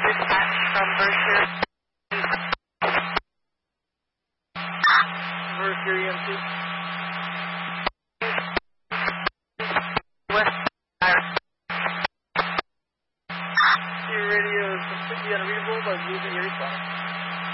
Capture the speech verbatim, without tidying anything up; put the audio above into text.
Dispatch from Berkshire. Mercury E M C. West. Your radio is completely unreadable, but leave it your response.